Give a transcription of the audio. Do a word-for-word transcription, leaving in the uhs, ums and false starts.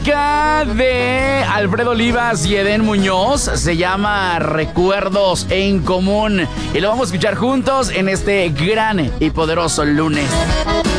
De Alfredo Olivas y Edén Muñoz se llama Recuerdos en Común y lo vamos a escuchar juntos en este gran y poderoso lunes.